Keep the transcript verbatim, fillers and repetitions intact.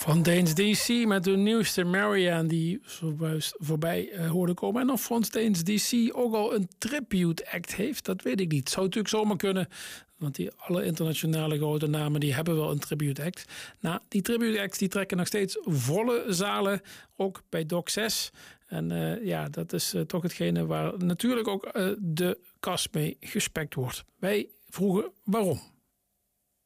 Van Danes D C met de nieuwste Marianne die zojuist voorbij uh, hoorde komen. En of Frans Danes D C ook al een tribute act heeft, dat weet ik niet. Zou natuurlijk zomaar kunnen, want die alle internationale grote namen die hebben wel een tribute act. Nou, die tribute acts die trekken nog steeds volle zalen, ook bij Doc zes. En uh, ja, dat is uh, toch hetgene waar natuurlijk ook uh, de kas mee gespekt wordt. Wij vroegen waarom.